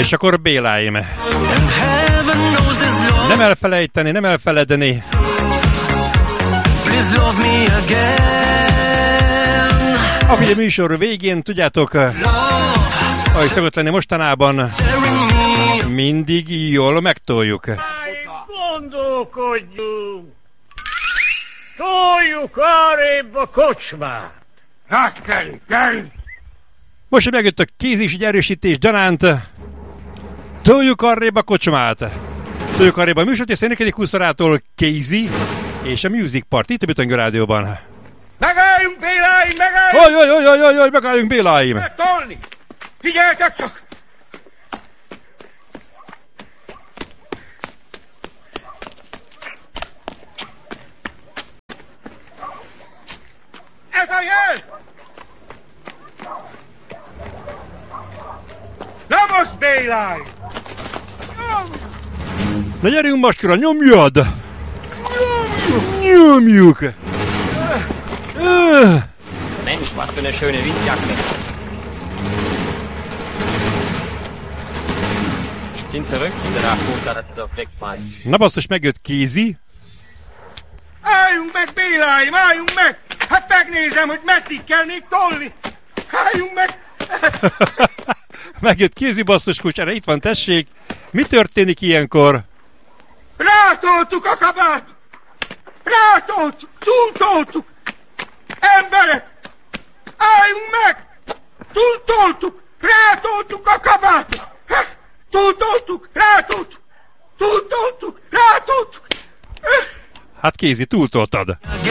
És akkor Béláim. Nem elfelejteni, nem elfeledni. Ahogy a műsor végén, tudjátok, ahogy szokott lenni mostanában, mindig jól megtoljuk. Gondolkodjunk! Toljuk arrébb a kocsmát! Hát kell! Most, hogy megjött a kézis erősítés gyanánt, toljuk arrébb a kocsmát. Toljuk arrébb a műsort, és szénekedik 20-órától Casey és a Music Party itt a Bitangő Rádióban. Megálljunk, Béláim, megálljunk! Jaj, megálljunk, Béláim! Tolni! Figyeljetek csak! Ez a jel! Na most, Béláim! Na gyerünk, Macskora, nyomjad! Nyomjuk! Mensch, was für eine schöne Windjacke. Sind verrückt, der Nachfolger, dass es auf wegfällt. Na basszus, megjött Kézi. Álljunk meg, Béláim, álljunk meg! Hát megnézem, hogy meddig kell még tolni! Álljunk meg! Megjött Kézi, basszus kucsára, itt van, tessék. Mi történik ilyenkor? Rátoltuk a kabátot! Rátoltuk! Túltoltuk! Emberek! Álljunk meg! Túltoltuk! Rátoltuk a kabátot! Túltoltuk! Rátoltuk! Túltoltuk! Rátoltuk! Hát Kézi, túltoltad.